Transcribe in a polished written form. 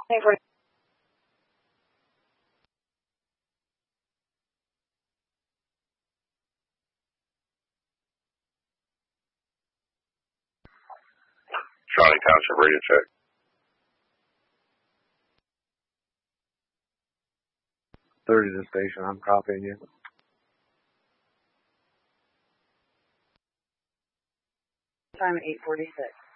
Hey, for Shawnee Township radio check. 30 to the station. I'm copying you. time 8:46.